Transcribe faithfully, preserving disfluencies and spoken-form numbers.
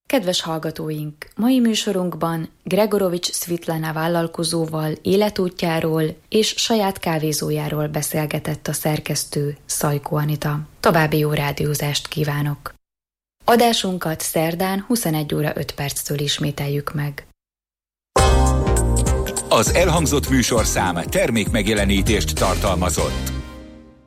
Kedves hallgatóink, mai műsorunkban Gregorovics Szvitlana vállalkozóval, életútjáról és saját kávézójáról beszélgetett a szerkesztő, Szajko Anita. További jó rádiózást kívánok! Adásunkat szerdán huszonegy óra öt perctől ismételjük meg. Az elhangzott műsorszám termékmegjelenítést tartalmazott.